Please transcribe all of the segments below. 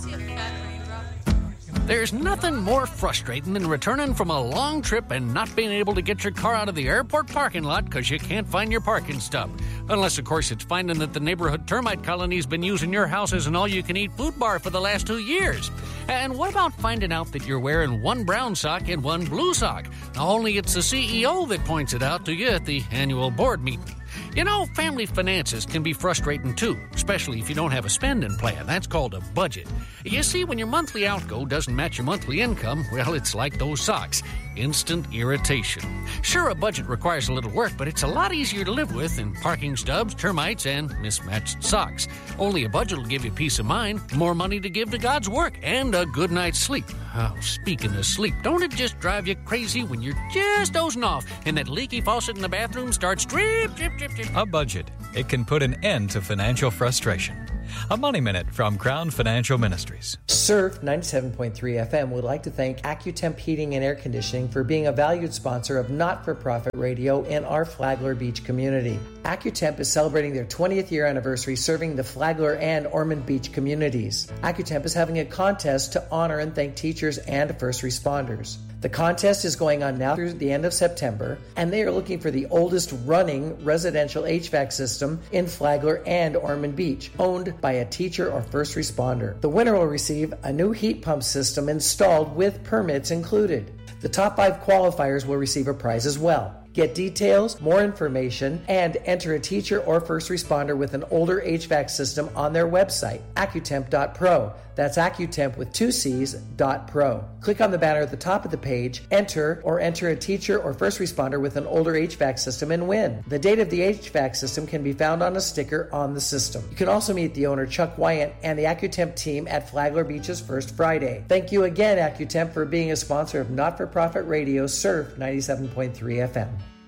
There's nothing more frustrating than returning from a long trip and not being able to get your car out of the airport parking lot because you can't find your parking stub. Unless, of course, it's finding that the neighborhood termite colony's been using your house as an all-you-can-eat food bar for the last 2 years. And what about finding out that you're wearing one brown sock and one blue sock? Only it's the CEO that points it out to you at the annual board meeting. You know, family finances can be frustrating too, especially if you don't have a spending plan. That's called a budget. You see, when your monthly outgo doesn't match your monthly income, well, it's like those socks. Instant irritation. Sure, a budget requires a little work, but it's a lot easier to live with than parking stubs, termites, and mismatched socks. Only a budget will give you peace of mind, more money to give to God's work, and a good night's sleep. Oh, speaking of sleep, don't it just drive you crazy when you're just dozing off and that leaky faucet in the bathroom starts drip, drip, drip, drip? A budget. It can put an end to financial frustration. A Money Minute from Crown Financial Ministries. Surf 97.3 FM would like to thank AccuTemp Heating and Air Conditioning for being a valued sponsor of not-for-profit radio in our Flagler Beach community. AccuTemp is celebrating their 20th year anniversary serving the Flagler and Ormond Beach communities. AccuTemp is having a contest to honor and thank teachers and first responders. The contest is going on now through the end of September, and they are looking for the oldest running residential HVAC system in Flagler and Ormond Beach, owned by a teacher or first responder. The winner will receive a new heat pump system installed with permits included. The top 5 qualifiers will receive a prize as well. Get details, more information, and enter a teacher or first responder with an older HVAC system on their website, accutemp.pro. That's AccuTemp with 2 C's, .pro. Click on the banner at the top of the page, enter a teacher or first responder with an older HVAC system and win. The date of the HVAC system can be found on a sticker on the system. You can also meet the owner, Chuck Wyant, and the AccuTemp team at Flagler Beach's First Friday. Thank you again, AccuTemp, for being a sponsor of not-for-profit radio Surf 97.3 FM.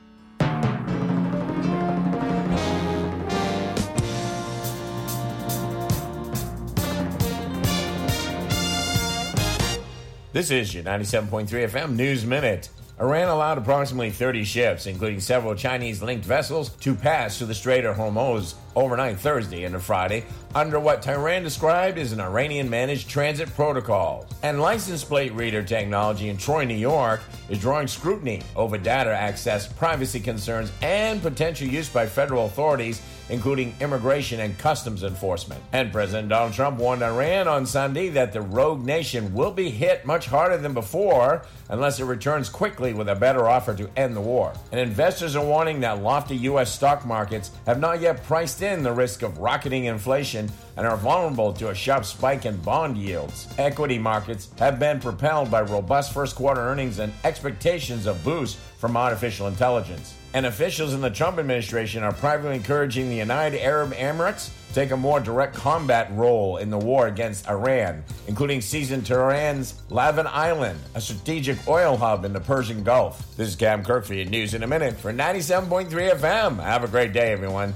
This is your 97.3 FM News Minute. Iran allowed approximately 30 ships, including several Chinese-linked vessels, to pass through the Strait of Hormuz overnight Thursday into Friday under what Tehran described as an Iranian-managed transit protocol. And license plate reader technology in Troy, New York, is drawing scrutiny over data access, privacy concerns, and potential use by federal authorities, including immigration and customs enforcement. And President Donald Trump warned Iran on Sunday that the rogue nation will be hit much harder than before unless it returns quickly with a better offer to end the war. And investors are warning that lofty U.S. stock markets have not yet priced in the risk of rocketing inflation and are vulnerable to a sharp spike in bond yields. Equity markets have been propelled by robust first quarter earnings and expectations of boost from artificial intelligence. And officials in the Trump administration are privately encouraging the United Arab Emirates to take a more direct combat role in the war against Iran, including seizing Tehran's Lavin Island, a strategic oil hub in the Persian Gulf. This is Cam Kirk for your News in a Minute for 97.3 FM. Have a great day, everyone.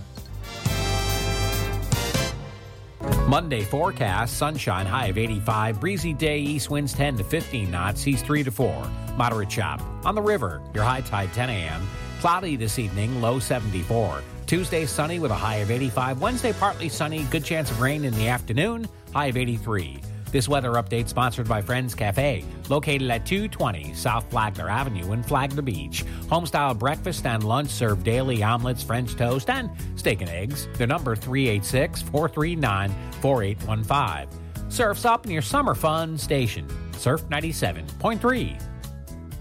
Monday forecast, sunshine, high of 85, breezy day, east winds 10 to 15 knots, seas 3 to 4, moderate chop. On the river, your high tide 10 a.m., cloudy this evening, low 74. Tuesday, sunny with a high of 85. Wednesday, partly sunny, good chance of rain in the afternoon, high of 83. This weather update sponsored by Friends Cafe, located at 220 South Flagler Avenue in Flagler Beach. Homestyle breakfast and lunch serve daily omelets, French toast, and steak and eggs. Their number 386-439-4815. Surf's up in your summer fun station. Surf 97.3.